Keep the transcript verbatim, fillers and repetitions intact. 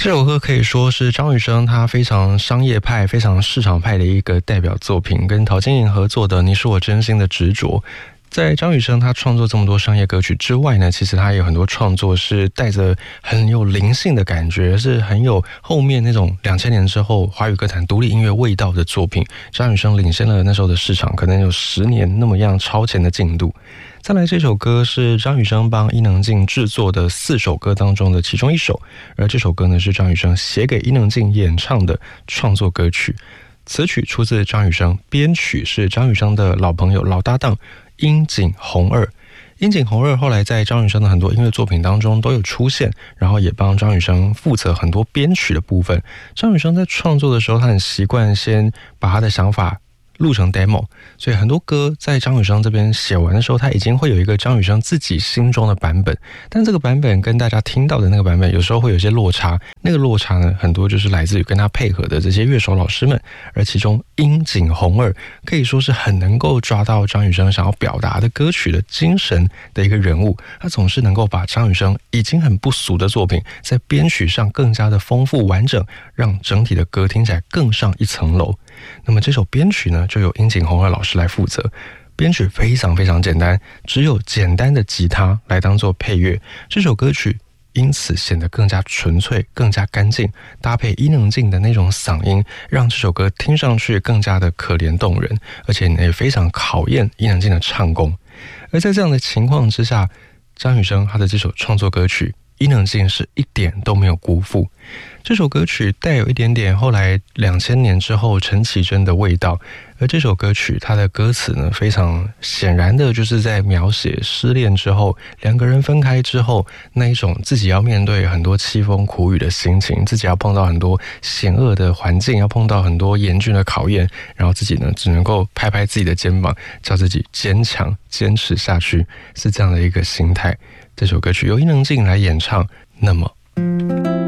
这首歌可以说是张雨生他非常商业派、非常市场派的一个代表作品，跟陶晶莹合作的《你是我真心的执着》。在张雨生他创作这么多商业歌曲之外呢，其实他也有很多创作是带着很有灵性的感觉，是很有后面那种两千年之后华语歌坛独立音乐味道的作品。张雨生领先了那时候的市场，可能有十年那么样超前的进度。再来，这首歌是张雨生帮伊能静制作的四首歌当中的其中一首，而这首歌呢是张雨生写给伊能静演唱的创作歌曲。词曲出自张雨生，编曲是张雨生的老朋友、老搭档樱井弘二。樱井弘二后来在张雨生的很多音乐作品当中都有出现，然后也帮张雨生负责很多编曲的部分。张雨生在创作的时候，他很习惯先把他的想法录成 demo， 所以很多歌在张雨生这边写完的时候，他已经会有一个张雨生自己心中的版本，但这个版本跟大家听到的那个版本有时候会有些落差，那个落差呢，很多就是来自于跟他配合的这些乐手老师们，而其中樱井弘二可以说是很能够抓到张雨生想要表达的歌曲的精神的一个人物，他总是能够把张雨生已经很不俗的作品在编曲上更加的丰富完整，让整体的歌听起来更上一层楼。那么这首编曲呢，就由樱井弘二老师来负责。编曲非常非常简单，只有简单的吉他来当做配乐，这首歌曲因此显得更加纯粹、更加干净，搭配伊能静的那种嗓音，让这首歌听上去更加的可怜动人，而且也非常考验伊能静的唱功。而在这样的情况之下，张雨生他的这首创作歌曲，伊能静是一点都没有辜负。这首歌曲带有一点点后来两千年之后陈绮贞的味道，而这首歌曲它的歌词呢，非常显然的就是在描写失恋之后，两个人分开之后那一种自己要面对很多凄风苦雨的心情，自己要碰到很多险恶的环境，要碰到很多严峻的考验，然后自己呢只能够拍拍自己的肩膀，叫自己坚强坚持下去，是这样的一个心态。这首歌曲由伊能静来演唱，那么